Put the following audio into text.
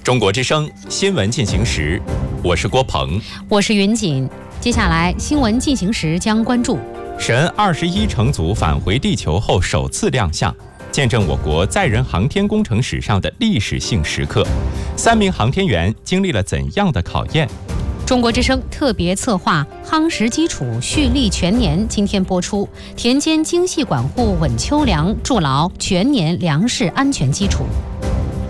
中国之声新闻进行时，我是郭鹏， 我是云锦。接下来新闻进行时将关注： 神21乘组返回地球后首次亮相，见证我国载人航天工程史上的历史性时刻。3名航天员经历了怎样的考验？ 中国之声特别策划夯实基础蓄力全年今天播出，田间精细管护稳秋粮，筑牢全年粮食安全基础。